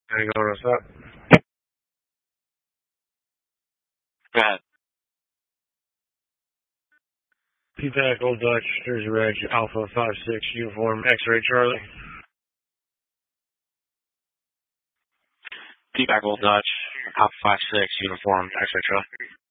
Hang on, what's up? Go ahead. P-Pack, Old Dutch, Jersey Reg, Alpha 56, Uniform, X-Ray Charlie. P-Pack, Old Dutch, Alpha 56, Uniform, X-Ray Charlie.